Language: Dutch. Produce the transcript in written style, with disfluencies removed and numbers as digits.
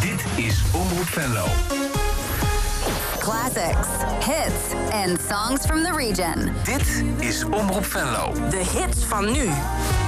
Dit is Omroep Venlo. Classics, hits and songs from the region. Dit is Omroep Venlo. De hits van nu.